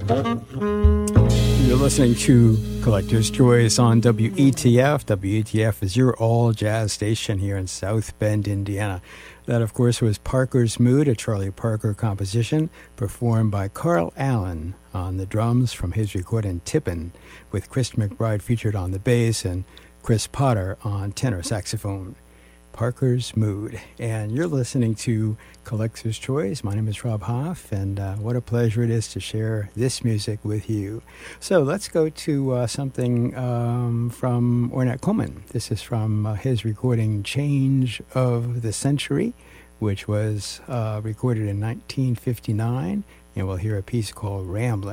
You're listening to Collector's Choice on WETF. WETF is your all-jazz station here in South Bend, Indiana. That, of course, was Parker's Mood, a Charlie Parker composition, performed by Carl Allen on the drums from his recording Tippin', with Chris McBride featured on the bass and Chris Potter on tenor saxophone. Parker's Mood. And you're listening to Collector's Choice. My name is Rob Hoff, and what a pleasure it is to share this music with you. So let's go to something from Ornette Coleman. This is from his recording Change of the Century, which was recorded in 1959, and we'll hear a piece called Ramblin'.